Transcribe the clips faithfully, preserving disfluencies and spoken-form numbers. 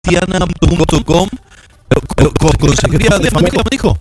cristiana punto com. Consejería de familia, me dijo.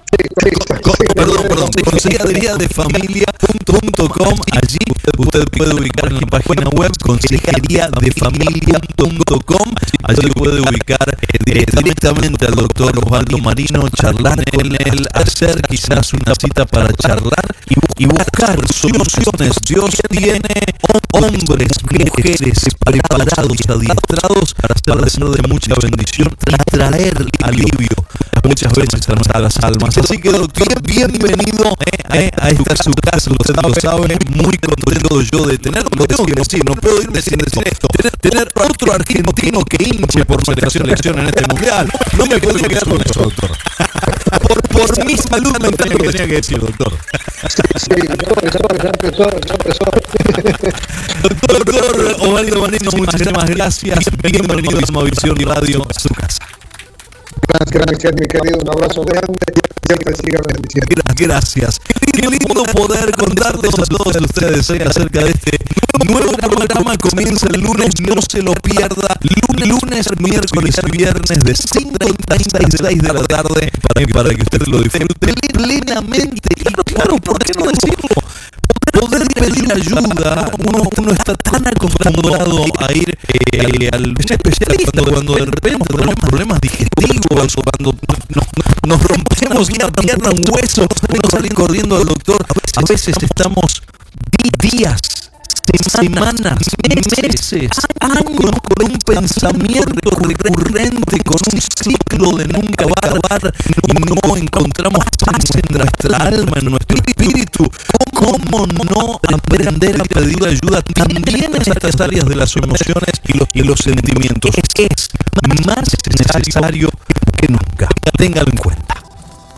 Perdón, perdón, consejería de familia punto com. Allí usted puede ubicar en la página web consejería de familia punto com. Allí puede ubicar eh, directamente al doctor Osvaldo Marino, charlar con él, hacer quizás una cita para charlar y, y buscar soluciones. Dios tiene hombres, mujeres preparados, adiestrados para ser de mucha bendición y traer alivio muchas veces a nuestras almas. Así que doctor, bienvenido eh, a esta su casa, usted lo sabe, muy contento yo de tener, lo tengo que decir, no puedo irme sin decir esto, tener, tener otro argentino que hinche por nuestra selección en este mundial. No me puedo quedar con eso, doctor. Por, por mi salud mental lo tenía que decir, doctor. Sí, ya empezó, ya empezó. Doctor, doctor Osvaldo Marino, muchísimas gracias. Bienvenido a Sumavisión Radio, su casa. Gracias, mi querido, un abrazo grande y siempre siga bendiciendo. Gracias. Qué lindo poder contarles a todos ustedes eh, acerca de este nuevo programa. Comienza el lunes, no se lo pierda. Lunes, lunes miércoles y viernes de cinco treinta y seis de la tarde para, para que usted lo disfrute plenamente. Y claro, ¿por qué no decirlo? Poder pedir ayuda, uno, uno está tan acostumbrado a ir eh, al especialista cuando de repente tenemos problemas digestivos o cuando nos, nos rompemos una pierna, un hueso, no salir corriendo al doctor. A veces estamos días, semanas, meses, años con un pensamiento recurrente, con un ciclo de nunca acabar y no encontramos paz en nuestra alma, en nuestro espíritu. ¿Cómo no aprender a pedir ayuda también en estas áreas de las emociones y los, y los sentimientos? Es más necesario que nunca. Téngalo en cuenta.